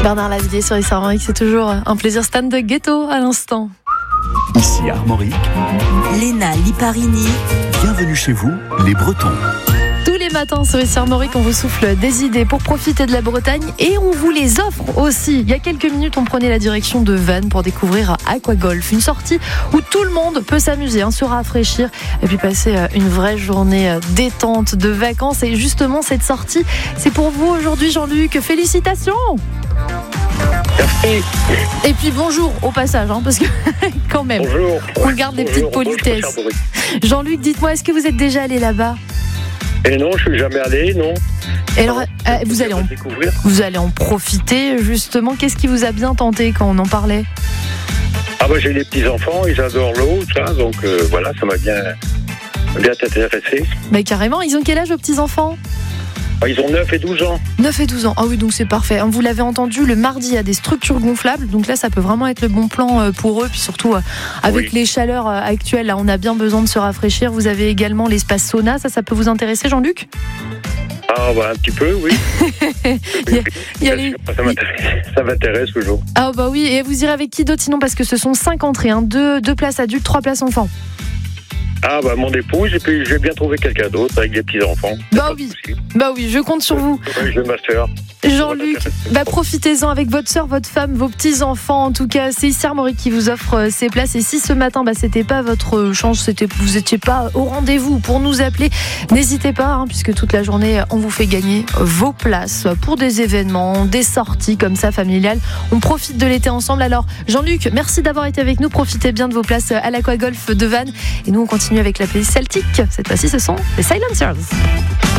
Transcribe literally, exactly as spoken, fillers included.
Bernard Lavilliers sur Ici Armorique, c'est toujours un plaisir. Stan de Ghetto à l'instant. Ici Armorique, Léna Liparini. Bienvenue chez vous, les Bretons. Tous les matins sur Ici Armorique, on vous souffle des idées pour profiter de la Bretagne et on vous les offre aussi. Il y a quelques minutes, on prenait la direction de Vannes pour découvrir Aquagolf, une sortie où tout le monde peut s'amuser, hein, se rafraîchir et puis passer une vraie journée détente de vacances. Et justement, cette sortie, c'est pour vous aujourd'hui, Jean-Luc. Félicitations! Merci. Et puis bonjour au passage, hein, parce que quand même, Bonjour. on garde des petites Bonjour, politesses. bonjour, Jean-Luc, dites-moi, est-ce que vous êtes déjà allé là-bas? Et non, je suis jamais allé, non. Et alors, euh, vous allez en découvrir. Vous allez en profiter, justement. Qu'est-ce qui vous a bien tenté quand on en parlait? Ah bah j'ai des petits enfants, ils adorent l'eau, ça, donc euh, voilà, ça m'a bien bien intéressé. Mais carrément, ils ont quel âge vos petits-enfants? Ah, ils ont neuf et douze ans. neuf et douze ans. Ah oui, donc c'est parfait. Vous l'avez entendu, le mardi, il y a des structures gonflables. Donc là, ça peut vraiment être le bon plan pour eux. Puis surtout, avec Oui. les chaleurs actuelles, là, on a bien besoin de se rafraîchir. Vous avez également l'espace sauna. Ça, ça peut vous intéresser, Jean-Luc? Ah bah un petit peu, oui. Il y a- il y a Bien les- sûr, ça m'intéresse, ça m'intéresse toujours. Ah bah oui, et vous irez avec qui d'autre sinon? Parce que ce sont cinq entrées, hein. deux, deux places adultes, trois places enfants. Ah bah mon épouse, et puis je vais bien trouver quelqu'un d'autre avec des petits enfants. Bah oui, bah oui, je compte sur vous. J'ai ma soeur. Jean-Luc, bah profitez-en avec votre soeur, votre femme, vos petits-enfants. En tout cas, c'est Ici Armorique qui vous offre euh, ces places. Et si ce matin, bah, c'était pas votre chance, c'était, vous n'étiez pas au rendez-vous pour nous appeler, n'hésitez pas, hein, puisque toute la journée, on vous fait gagner vos places pour des événements, des sorties comme ça familiales. On profite de l'été ensemble. Alors, Jean-Luc, merci d'avoir été avec nous. Profitez bien de vos places à l'Aquagolf de Vannes. Et nous, on continue avec la playlist celtique. Cette fois-ci, ce sont les Silencers.